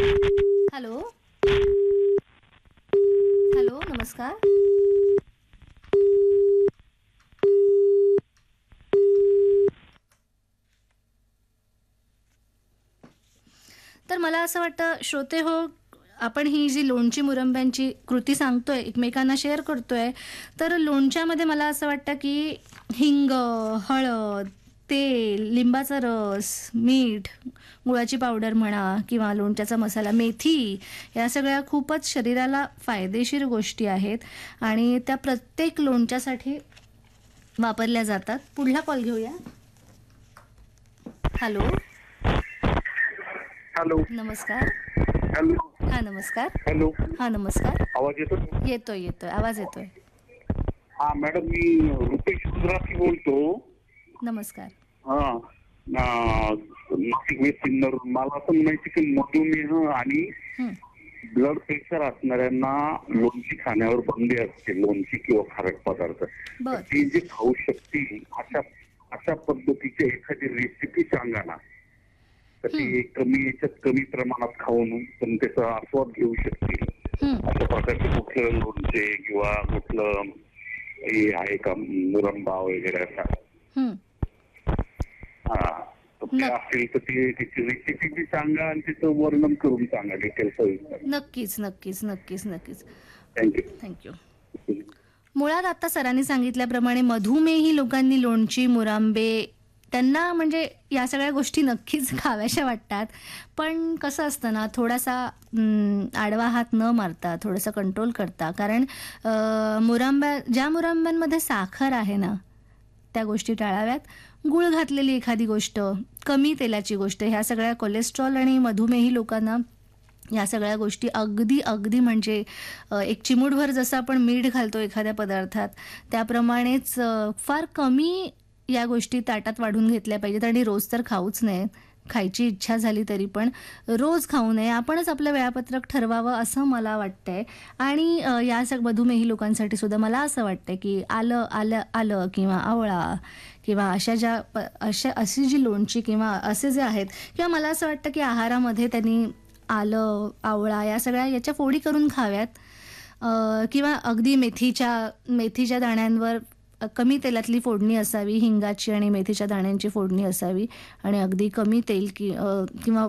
Hello hello, नमस्कार. तर मला असं वाटतं श्रोते हो, आपण ही जी लोणची मुरंब्यांची कृती सांगतोय, एकमेकांना शेअर करतोय, तर लोणच्यामध्ये मला असं वाटतं की हिंग, हळद, तेल, लिंबाचा रस, मीठ, गुळाची पावडर म्हणा किंवा लोणच्याचा मसाला, मेथी, या सगळ्या खूपच शरीराला फायदेशीर गोष्टी आहेत आणि त्या प्रत्येक लोणच्यासाठी वापरल्या जातात. पुढला कॉल घेऊया. हॅलो. हॅलो. नमस्कार. हॅलो. हा, नमस्कार. हॅलो. हा, नमस्कार. आवाज येतो? येतोय येतोय, आवाज येतोय. हा मॅडम, मी रुपेश गुजराती बोलतो. नमस्कार. हा, नाशिक वेस्ट सिन्नर. मला असं म्हणायचं की मधुमेह आणि हं, ब्लड प्रेशर असणाऱ्यांना लोणची खाण्यावर बंदी असते, लोणची किंवा खारट पदार्थ. तर बर. ते जे खाऊ शकतील अशा अशा पद्धतीची एखादी रेसिपी सांगा ना, तर हं, ते कमी याच्यात कमी प्रमाणात खाऊन पण त्याचा आस्वाद घेऊ शकतील हं, अशा प्रकारचे कुठलं लोणचे किंवा कुठलं हे आहे का, मुरंबा वगैरे असा. हं. हा, तर ते नक्क असेल तर ते त्याची रेसिपी बी सांगा आणि त्याचं वर्णन करून सांगा, डिटेल सविस्तर. नक्कीच नक्कीच नक्कीच नक्कीच. थँक्यू. थँक्यू. मुळात आता सरांनी सांगितल्याप्रमाणे मधुमेही लोकांनी लोणची, मुरांबे, त्यांना म्हणजे या सगळ्या गोष्टी नक्कीच खाव्याशा वाटतात. पण कसं असतं ना, थोडासा आडवा हात न मारता थोडंसं कंट्रोल करता. कारण ज्या मुरांब्यांमध्ये साखर आहे ना, त्या गोष्टी टाळाव्यात. गूळ घातलेली एखादी गोष्ट, कमी तेलाची गोष्ट, ह्या सगळ्या कोलेस्ट्रॉल आणि मधुमेही लोकांना या सगळ्या गोष्टी अगदी अगदी म्हणजे एक चिमूटभर जसं आपण मीठ घालतो एखाद्या पदार्थात, त्याप्रमाणेच फार कमी या गोष्टी ताटात वाढून घेतल्या पाहिजेत आणि रोज तर खाऊच नयेत. खायची इच्छा झाली तरी पण रोज खाऊ नये. आपणच आपलं वेळापत्रक ठरवावं असं मला वाटतंय. आणि या मधुमेही लोकांसाठी सुद्धा मला असं वाटतंय की आलं आलं आलं किंवा आवळा किंवा अशी जी लोणची किंवा असे जे आहेत, किंवा मला असं वाटतं की आहारामध्ये त्यांनी आलं, आवळा या सगळ्या याच्या फोडी करून खाव्यात. किंवा अगदी मेथीच्या दाण्यांवर कमी तेलातली फोडणी असावी, हिंगाची आणि मेथीच्या दाण्यांची फोडणी असावी आणि अगदी कमी तेल किंवा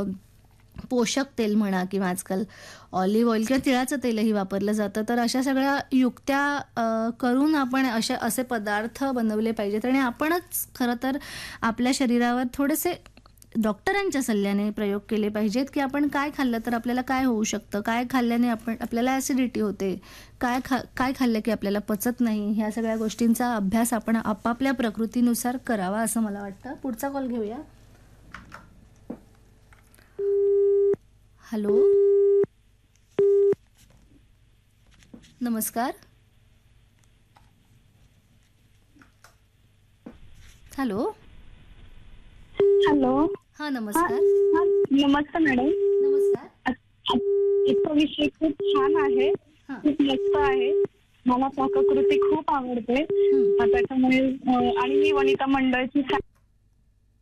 पोषक तेल म्हणा किंवा आजकाल ऑलिव्ह ऑइल किंवा तिळाचं तेलही वापरलं जातं. तर अशा सगळ्या युक्त्या करून आपण असे पदार्थ बनवले पाहिजेत आणि आपणच खरं तर आपल्या शरीरावर थोडेसे डॉक्टरांच्या सल्ल्याने प्रयोग केले पाहिजेत की आपण काय खाल्लं तर आपल्याला काय होऊ शकतं, काय खाल्ल्याने आपल्याला ॲसिडिटी होते, काय खाल्लं की आपल्याला पचत नाही. ह्या सगळ्या गोष्टींचा अभ्यास आपण आपापल्या प्रकृतीनुसार करावा असं मला वाटतं. पुढचा कॉल घेऊया. हॅलो. नमस्कार. हॅलो. हॅलो. हां, हा, नमस्कार. नमस्ते मॅडम. नमस्कार. आजचा विषय खूप छान आहे, हां. खूप मस्त आहे. मला पाककृती खूप आवडते. हं. त्याच्यामुळे आणि मी वनिता मंडळची